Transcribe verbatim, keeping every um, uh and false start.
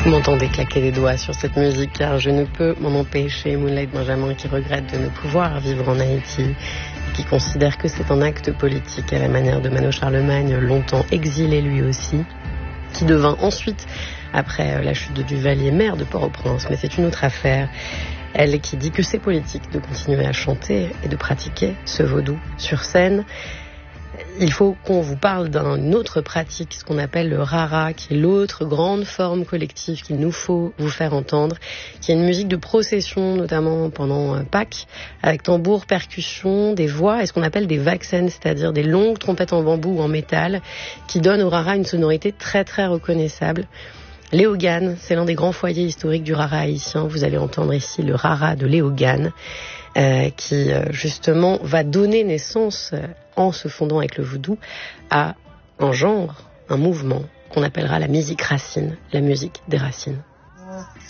Vous m'entendez claquer les doigts sur cette musique car je ne peux m'en empêcher. Moonlight Benjamin qui regrette de ne pouvoir vivre en Haïti et qui considère que c'est un acte politique à la manière de Mano Charlemagne, longtemps exilé lui aussi, qui devint ensuite, après la chute de Duvalier, maire de Port-au-Prince, mais c'est une autre affaire. Elle qui dit que c'est politique de continuer à chanter et de pratiquer ce vaudou sur scène. Il faut qu'on vous parle d'une autre pratique, ce qu'on appelle le rara, qui est l'autre grande forme collective qu'il nous faut vous faire entendre, qui est une musique de procession, notamment pendant Pâques, avec tambour, percussion, des voix et ce qu'on appelle des vaxen, c'est-à-dire des longues trompettes en bambou ou en métal, qui donnent au rara une sonorité très très reconnaissable. Léogane, c'est l'un des grands foyers historiques du rara haïtien. Vous allez entendre ici le rara de Léogane, euh, qui euh, justement va donner naissance, euh, en se fondant avec le vaudou, à un genre, un mouvement qu'on appellera la musique racine, la musique des racines.